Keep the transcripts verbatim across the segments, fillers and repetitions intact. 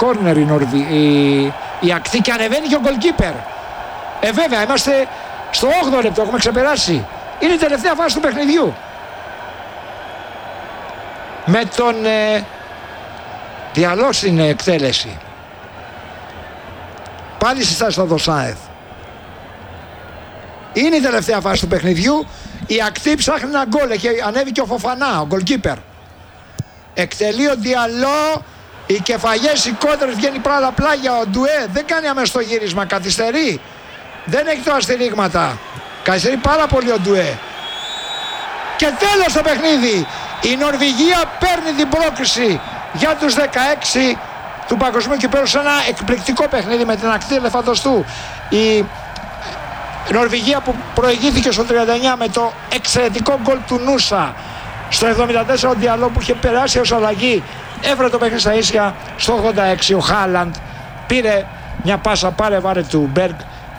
κόρνερ η, Νορβη... η... η ακτή και ανεβαίνει και ο γκολκίπερ. Ε, βέβαια, είμαστε στο όγδοο λεπτό, έχουμε ξεπεράσει. Είναι η τελευταία φάση του παιχνιδιού. Με τον ε, Διαλό στην εκτέλεση. Πάλι στη στάση στο Δοσάεθ. Είναι η τελευταία φάση του παιχνιδιού. Η ακτή ψάχνει ένα γκολ. Έχει ανέβει και ο Φοφανά, ο γκολκίπερ. Εκτελεί ο Διαλό. Οι κεφαγές, οι κόντρες, βγαίνει πράγμα πλάγια. Ο Ντουέ δεν κάνει αμέσως το γύρισμα. Καθυστερεί. Δεν έχει τώρα στηρίγματα. Καθυστερεί πάρα πολύ ο Ντουέ. Και τέλος το παιχνίδι. Η Νορβηγία παίρνει την πρόκριση για τους δεκαέξι του Παγκοσμίου Κυπέλλου σε ένα εκπληκτικό παιχνίδι με την ακτή Ελεφαντοστού. Η Νορβηγία που προηγήθηκε στο τριάντα εννιά με το εξαιρετικό γκολ του Νούσα. Στο εβδομήντα τέσσερα ο Διαλό που είχε περάσει ως αλλαγή έφερε το παιχνίδι στα ίσια. Στο ογδόντα έξι ο Χάλαντ πήρε μια πάσα πάρε βάρε του Μπέργκ.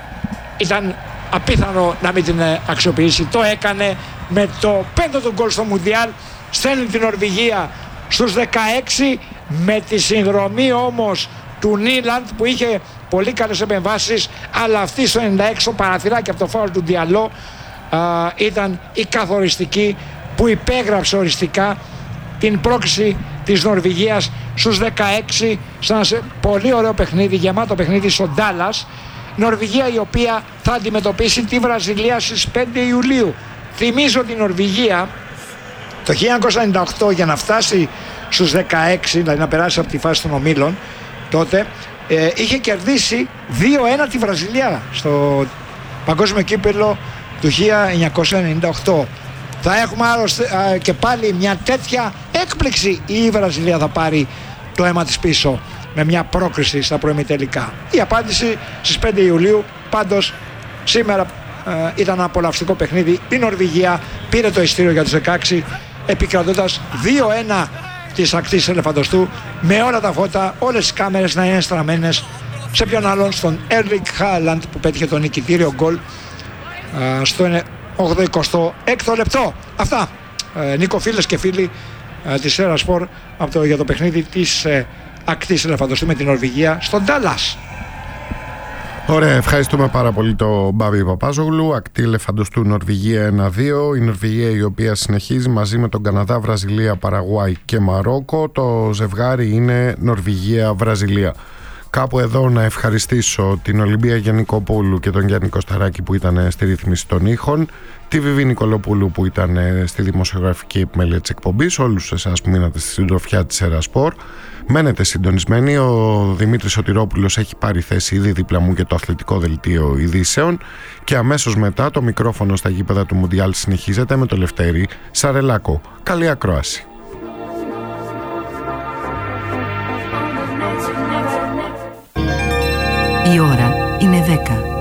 Ήταν απίθανο να μην την αξιοποιήσει. Το έκανε με το πέμπτο γκολ στο Μουντιάλ. Στέλνει την Νορβηγία στους δεκαέξι με τη συνδρομή όμως του Νίλαντ που είχε πολύ καλές επεμβάσεις, αλλά αυτή στο ενενήντα έξι το παραθυράκι από το φάουλ του Διαλό α, ήταν η καθοριστική που υπέγραψε οριστικά την πρόκριση της Νορβηγίας στους δεκαέξι σε ένα πολύ ωραίο παιχνίδι, γεμάτο παιχνίδι στο Ντάλλας. Νορβηγία η οποία θα αντιμετωπίσει τη Βραζιλία στις πέντε Ιουλίου. Θυμίζω ότι η Νορβηγία το χίλια εννιακόσια ενενήντα οκτώ για να φτάσει στους δεκαέξι, δηλαδή να περάσει από τη φάση των ομίλων, τότε ε, είχε κερδίσει δύο ένα τη Βραζιλία στο Παγκόσμιο Κύπελλο του χίλια εννιακόσια ενενήντα οκτώ. Θα έχουμε άλλωστε ε, και πάλι μια τέτοια έκπληξη. Η Βραζιλία θα πάρει το αίμα της πίσω με μια πρόκριση στα προημιτελικά. Η απάντηση στις πέντε Ιουλίου. Πάντως σήμερα ε, ήταν ένα απολαυστικό παιχνίδι. Η Νορβηγία πήρε το ειστήριο για τους δεκαέξι επικρατώντας δύο ένα της ακτής Ελεφαντοστού, με όλα τα φώτα, όλες τις κάμερες να είναι στραμμένες σε ποιον άλλον, στον Έρλινγκ Χάλαντ που πέτυχε τον νικητήριο γκολ στο ογδοηκοστό έκτο λεπτό. Αυτά, ε, Νίκο, φίλες και φίλοι ε, της Σέρα Σπορ από το, για το παιχνίδι της ε, ακτής Ελεφαντοστού με την Νορβηγία στον Ντάλλας. Ωραία, ευχαριστούμε πάρα πολύ τον Μπάμπη Παπάζογλου. Ακτή Ελεφαντοστού Νορβηγία ένα δύο. Η Νορβηγία η οποία συνεχίζει μαζί με τον Καναδά, Βραζιλία, Παραγουάη και Μαρόκο. Το ζευγάρι είναι Νορβηγία-Βραζιλία. Κάπου εδώ να ευχαριστήσω την Ολυμπία Γενικοπούλου και τον Γιάννη Κωσταράκη που ήταν στη ρύθμιση των ήχων, τη Βιβί Νικολοπούλου που ήταν στη δημοσιογραφική επιμέλεια της εκπομπής, όλους εσάς που μείνατε στη συντροφιά της Σέρα Σπορ. Μένετε συντονισμένοι. Ο Δημήτρης Σωτηρόπουλος έχει πάρει θέση ήδη δίπλα μου και το αθλητικό δελτίο ειδήσεων. Και αμέσως μετά το μικρόφωνο στα γήπεδα του Μουντιάλ συνεχίζεται με το Λευτέρη Σαρελάκο. Καλή ακρόαση. Η ώρα είναι δέκα.